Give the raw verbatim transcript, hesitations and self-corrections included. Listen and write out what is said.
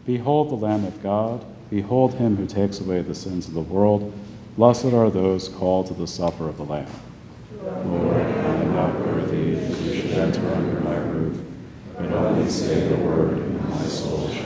Behold the Lamb of God. Behold him who takes away the sins of the world. Blessed are those called to the supper of the Lamb. Lord, I am not worthy that you should enter under my roof, but only say the word, and my soul shall